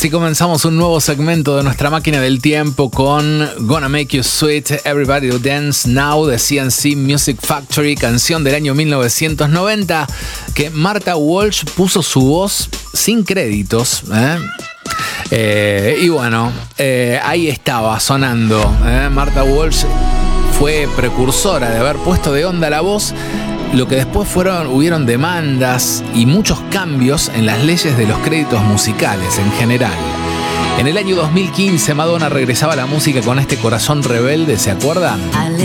Así comenzamos un nuevo segmento de nuestra máquina del tiempo con Gonna Make You Sweat, Everybody to Dance Now de CNC Music Factory, canción del año 1990 que Martha Walsh puso su voz sin créditos. Y bueno, ahí estaba sonando. Martha Walsh fue precursora de haber puesto de onda la voz. Lo que después hubieron demandas y muchos cambios en las leyes de los créditos musicales en general. En el año 2015 Madonna regresaba a la música con este Corazón Rebelde, ¿se acuerdan?